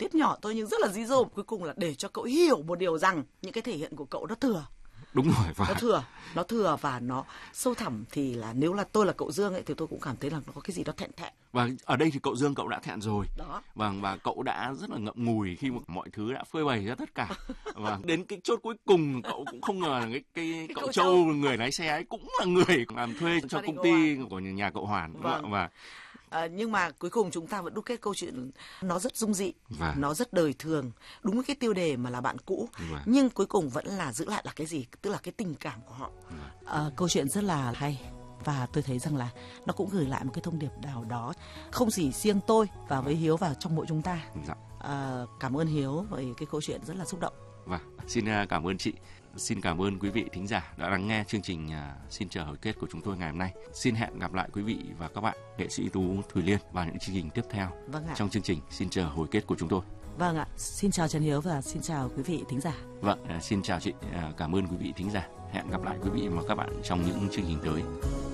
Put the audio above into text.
tiết nhỏ thôi nhưng rất là dí dỏm. Cuối cùng là để cho cậu hiểu một điều rằng những cái thể hiện của cậu nó thừa. Đúng rồi, và nó thừa và nó sâu thẳm. Thì là nếu là tôi là cậu Dương ấy thì tôi cũng cảm thấy là nó có cái gì đó thẹn. Và ở đây thì cậu Dương cậu đã thẹn rồi. Đó. Và cậu đã rất là ngậm ngùi khi mà mọi thứ đã phơi bày ra tất cả. Và đến cái chốt cuối cùng cậu cũng không ngờ cái cậu Châu, người lái xe ấy, cũng là người làm thuê cho công ty của nhà cậu Hoàn. Vâng. Và nhưng mà cuối cùng chúng ta vẫn đúc kết câu chuyện nó rất dung dị, nó rất đời thường, đúng cái tiêu đề mà là bạn cũ, nhưng cuối cùng vẫn là giữ lại là cái gì, tức là cái tình cảm của họ. Câu chuyện rất là hay và tôi thấy rằng là nó cũng gửi lại một cái thông điệp nào đó không chỉ riêng tôi và với Hiếu và trong mỗi chúng ta. Cảm ơn Hiếu về cái câu chuyện rất là xúc động. Xin cảm ơn chị. Xin cảm ơn quý vị thính giả đã lắng nghe chương trình Xin chờ hồi kết của chúng tôi ngày hôm nay. Xin hẹn gặp lại quý vị và các bạn, nghệ sĩ ưu tú Thùy Liên vào những chương trình tiếp theo trong chương trình Xin chờ hồi kết của chúng tôi. Vâng ạ, xin chào Trần Hiếu và xin chào quý vị thính giả. Xin chào chị, cảm ơn quý vị thính giả. Hẹn gặp lại quý vị và các bạn trong những chương trình tới.